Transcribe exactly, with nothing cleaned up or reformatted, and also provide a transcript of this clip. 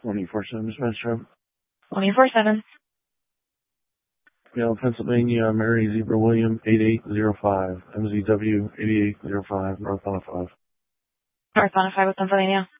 twenty-four seven Dispatch Room. twenty-four seven. Yeah, Pennsylvania, Mary Zebra William, eight eight zero five, M Z W eight eight zero five, North one oh five. North one oh five with Pennsylvania.